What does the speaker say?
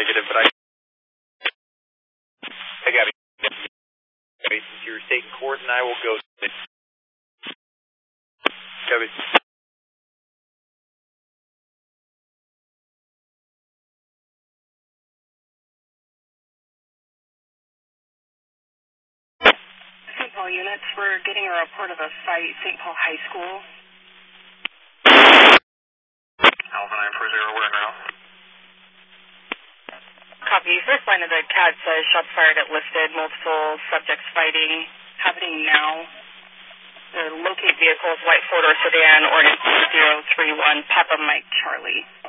negative, but I got to since you're taking court, and I will go. Copy. St. Paul units, we're getting a report of a fight, St. Paul High School. Alpha 940, we're now. Copy. First line of the CAD says shots fired at listed, multiple subjects fighting, happening now. Locate vehicles, white four-door sedan, ordinance 031, Papa Mike Charlie.